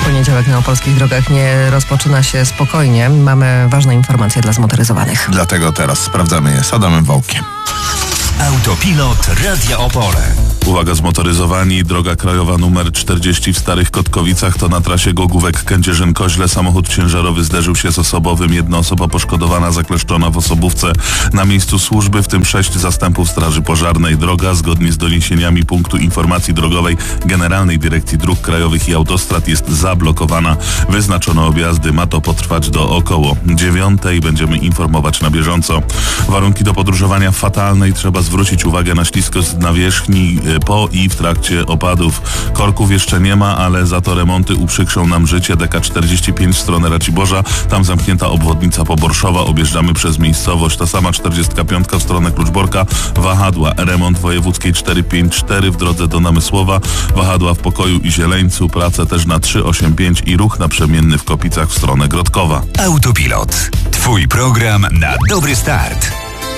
Poniedziałek na opolskich drogach nie rozpoczyna się spokojnie. Mamy ważne informacje dla zmotoryzowanych. Dlatego teraz sprawdzamy je z Adamem Wałkiem. Autopilot Radia Opole. Uwaga zmotoryzowani, droga krajowa numer 40 w Starych Kotkowicach to na trasie Gogówek-Kędzierzyn-Koźle. Samochód ciężarowy zderzył się z osobowym. Jedna osoba poszkodowana, zakleszczona w osobówce. Na miejscu służby, w tym 6 zastępów Straży Pożarnej. Droga, zgodnie z doniesieniami Punktu Informacji Drogowej Generalnej Dyrekcji Dróg Krajowych i Autostrad, jest zablokowana. Wyznaczono objazdy. Ma to potrwać do około 9:00. Będziemy informować na bieżąco. Warunki do podróżowania fatalne i trzeba zwrócić uwagę na śliskość nawierzchni po i w trakcie opadów. Korków jeszcze nie ma, ale za to remonty uprzykrzą nam życie. DK45 w stronę Raciborza, tam zamknięta obwodnica Poborszowa, objeżdżamy przez miejscowość. Ta sama 45 w stronę Kluczborka, wahadła. Remont wojewódzkiej 454 w drodze do Namysłowa, wahadła w Pokoju i Zieleńcu, prace też na 385 i ruch naprzemienny w Kopicach w stronę Grodkowa. Autopilot. Twój program na dobry start.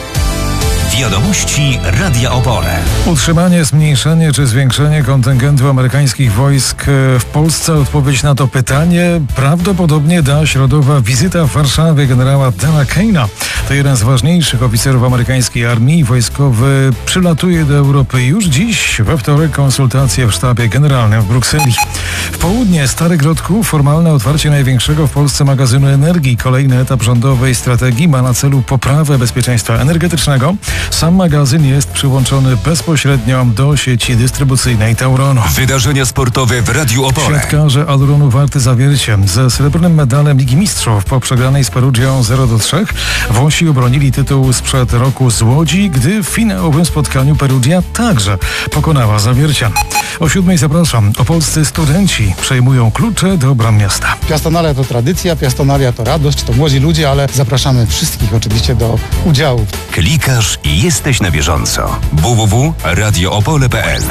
Wiadomości Radia Opole. Utrzymanie, zmniejszenie czy zwiększenie kontyngentu amerykańskich wojsk w Polsce? Odpowiedź na to pytanie prawdopodobnie da środowa wizyta w Warszawie generała Dana Kane'a. To jeden z ważniejszych oficerów amerykańskiej armii. Wojskowy przylatuje do Europy już dziś. We wtorek konsultacje w sztabie generalnym w Brukseli. W południe Stary Grodków formalne otwarcie największego w Polsce magazynu energii. Kolejny etap rządowej strategii ma na celu poprawę bezpieczeństwa energetycznego. Sam magazyn jest przyłączony bezpośrednio do sieci dystrybucyjnej Tauronu. Wydarzenia sportowe w Radiu Opole. Siatkarze Aluronu Warty Zawiercie ze srebrnym medalem Ligi Mistrzów po przegranej z Perugią 0-3. Włosi obronili tytuł sprzed roku z Łodzi, gdy w finałowym spotkaniu Perugia także pokonała Zawiercian. O 7:00 zapraszam. Opolscy studenci przejmują klucze do bram miasta. Piastonalia to tradycja, piastonalia to radość, to młodzi ludzie, ale zapraszamy wszystkich oczywiście do udziału. Klikasz i jesteś na bieżąco. www.radioopole.pl.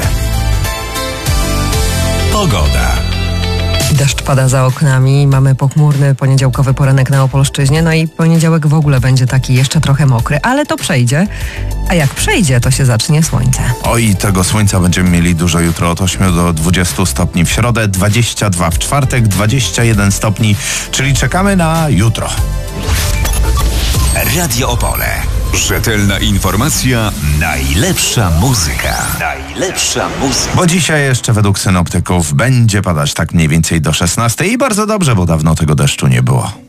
Pogoda. Deszcz pada za oknami, mamy pochmurny poniedziałkowy poranek na Opolszczyźnie, no i poniedziałek w ogóle będzie taki jeszcze trochę mokry, ale to przejdzie, a jak przejdzie, to się zacznie słońce. Oj, tego słońca będziemy mieli dużo jutro, od 8 do 20 stopni w środę, 22 w czwartek, 21 stopni, czyli czekamy na jutro. Radio Opole. Rzetelna informacja, najlepsza muzyka. Najlepsza muzyka. Bo dzisiaj jeszcze według synoptyków będzie padać tak mniej więcej do 16 i bardzo dobrze, bo dawno tego deszczu nie było.